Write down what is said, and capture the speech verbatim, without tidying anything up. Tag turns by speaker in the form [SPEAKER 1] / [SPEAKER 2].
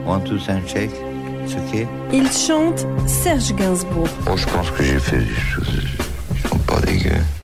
[SPEAKER 1] One, two, and shake. It's okay.
[SPEAKER 2] Il chante Serge Gainsbourg.
[SPEAKER 3] Oh, je pense que j'ai fait des choses qui sont pas dégueu.